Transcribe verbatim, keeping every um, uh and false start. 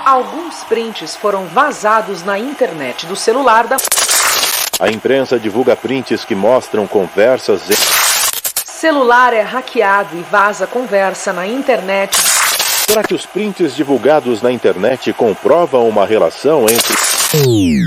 Alguns prints foram vazados na internet do celular da... A imprensa divulga prints que mostram conversas... Celular é hackeado e vaza conversa na internet. Será que os prints divulgados na internet comprovam uma relação entre...